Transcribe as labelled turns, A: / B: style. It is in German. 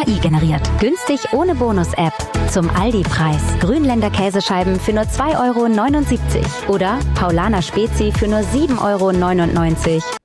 A: KI generiert. Günstig ohne Bonus-App. Zum Aldi-Preis. Grünländer Käsescheiben für nur 2,79 € oder Paulaner Spezi für nur 7,99 €